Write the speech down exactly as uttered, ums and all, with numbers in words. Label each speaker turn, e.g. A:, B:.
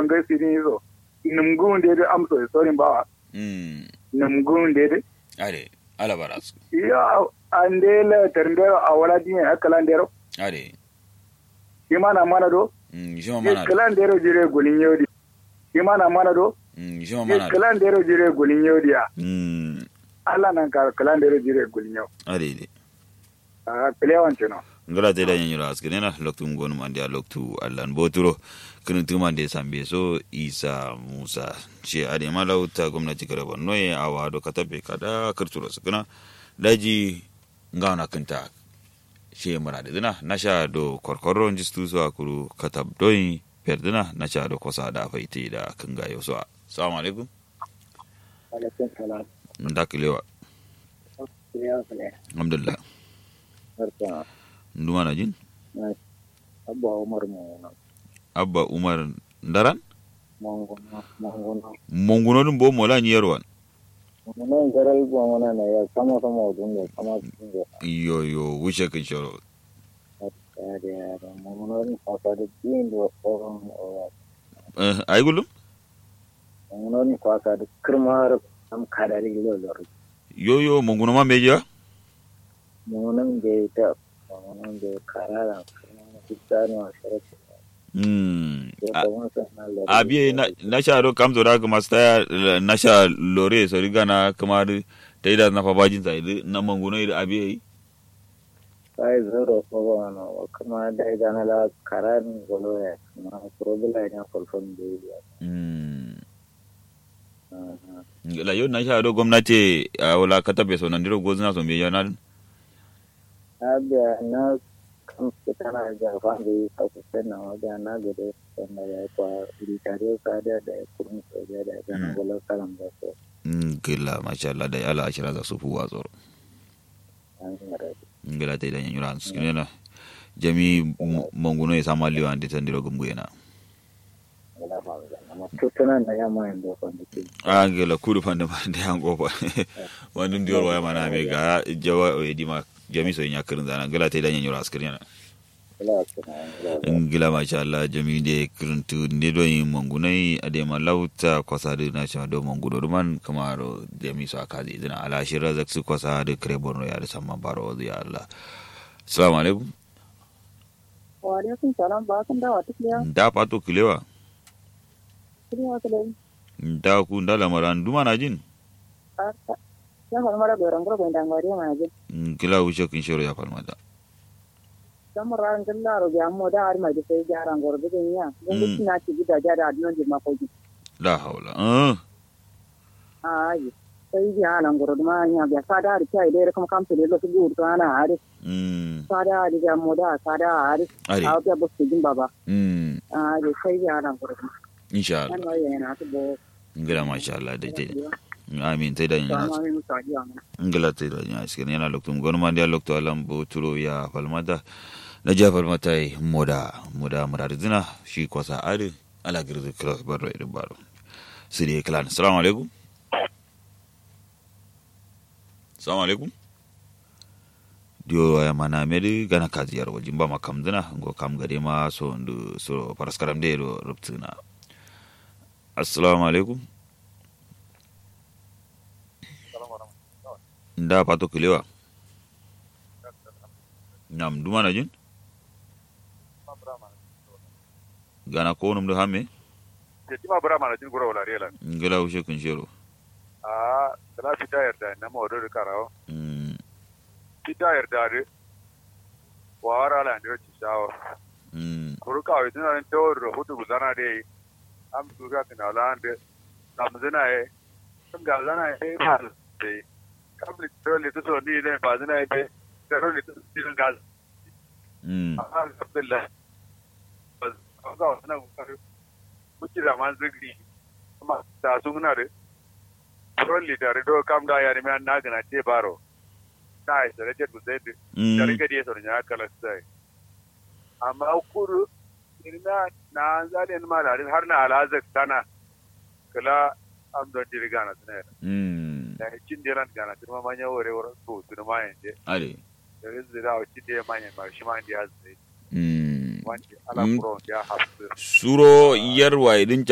A: kongai sini zo numgun de amso sorin ba
B: mm
A: numgun de
B: are ala baras
A: ya andela terndero awala din akalandero
B: are
A: kimana mana do
B: mm jima mana
A: kalandero jire golin yodi kimana mana do
B: mm jima mana
A: kalandero jire golin yodi ya
B: mm
A: ala nan ka kalandero jire golin yo
B: are de
A: a plewan cheno
B: ngala te da nyira askenena loktu ngonu mandia loktu allan boturo kunu tumande sambe so isa musa ce ade malauta gwamnati kare Borno ya awado katabe kada kirturo sukuna daji ngauna kinta she mara dina nasha do korkorro jistu so akuru katab doyi perdina nasha do kosa da faiti da kinga yoso assalamu alaikum
A: alaikum salam
B: ndakilewa alhamdulillah
A: barka
B: nduma na jin
A: abba umar mo
B: abba umar ndaran
A: mongono mongono
B: mongono dum bo mola nyerwan
A: mongono garal bo mona na ya sama sama dungo sama dungo
B: yo yo wuce kin shoro
A: ada ada mongono ni fasa de bindo forum o
B: eh ay gulum
A: mongono ni fasa de kirmar am kadari lo lor
B: yo yo mongono ma meja
A: mongono de ta mongono de karara kitano sharat
B: mm abi na na sharo kamzo da kuma sta na sha lore so riga na kamar taida na fa bajin sai na mongono da abi
A: sai zoro ko no kuma da idana la karan golo ya na problem ya kolfon de ya
B: mm la yo na sharo gwamnati wala katabe so nan diro gozna so me yana
A: abi na kan kitana da fandi ka kusa da na gode na ya kwa litare ka da da kurun so da da na golo kalam da so
B: mm kila masha Allah da ala ashira za su fuwa tsoro ngila ta idan yura skina jami monguno ya sama liwa ande tandiro gumbu yana
A: tutuna na ya mai ndo fandi
B: ah ngila kudu fandi fandi hango fa wannan diyor waya mana me ga jawa o edima jami so nya kirin zana ngila ta idan yura skina ngila masha Allah jami de kirintu ne do yin mongunai ade malauta kwasa de na cha do mongudo man kamaro jami so akazi dina ala shira zaksu kwasa de krebon ya da samma baro ya Allah assalamu alaikum
C: wa alaikum salam ba kan da wata kiya
B: da pato kilewa
C: kiya kale
B: da ku ndala maran duma na jin
C: ya har mara goran gro ban dangare ma jin
B: kila wuce kin shiro ya falmata
C: samaran gallaro ga mo da har mai da sai jaran gorbe din ya don kina ci gida jara adnon di makoji
B: la haula ah
C: ai sai ya nan gorbe ma ya ga sada da kai dai kuma kam tele lo su gur to ana hari
B: mm
C: sada da ga mo da sada hari a ta bo su jin baba
B: mm
C: ai sai ya nan gorbe
B: insha Allah
C: nan ya na to bo
B: ngila masha Allah dai dai amin tai da yana ngila tai da yana cikin yana loktum gonma dia lokto alambo turo ya falmata na jafar matai moda moda murarzina shi kwasa ari ala girzu kira barro irin baro sire clan assalamu alaikum assalamu alaikum dio ya mana meri gana kaziyar wajin ba makam dina go kam gade ma so ndu so paraskaram de ro ruptuna assalamu alaikum nda pato kilewa nam duma na jin gana ko num do hamme
D: je tima brama na jin gura wala rela
B: ngela u shekun shero
D: ah kala fita yarda na mo do karawo
B: mm
D: fita yarda de wara la ndio chisawo
B: mm
D: kuruka wa tuna ndio ro hutu guzana de am duga kana lande namzina e ga lana e mal de kabli trole to so ni de bazina e trole to sirin gal
B: mm
D: alhamdulillah ga wannan kokari muke da man zigri kuma da suna da trole da do kam da yari man na gana ce baro na yi da je zai da rike da yasa ya kala sai amma kuru ina na zale ma da har na alazak tana kala am don dirga na tsaya
B: mm
D: da cin diran gana kuma manya wore wore to tun ma yande
B: ale
D: da rizda da ci da manya ma shi ma ndi hazai
B: mm
D: wanda ala pro ya hafsu
B: suro yarwa idin